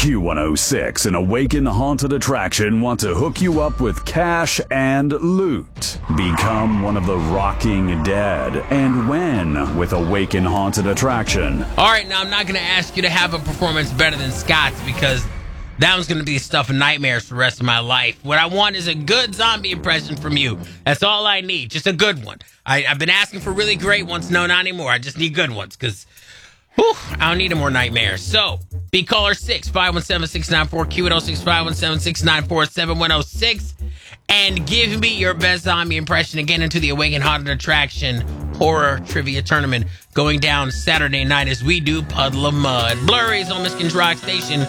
Q106 and Awaken Haunted Attraction want to hook you up with cash and loot. Become one of the Rocking Dead and win with Awaken Haunted Attraction. All right, now I'm not going to ask you to have a performance better than Scott's because that one's going to be stuff and nightmares for the rest of my life. What I want is a good zombie impression from you. That's all I need, just a good one. I've been asking for really great ones. No, not anymore. I just need good ones because I don't need any more nightmares. So, be caller 6, 517-694, Q106, 517-694, 7106, and give me your best zombie impression and get into the Awaken Haunted Attraction Horror Trivia Tournament going down Saturday night as we do Puddle of Mud. Blurry's on Michigan's Rock Station.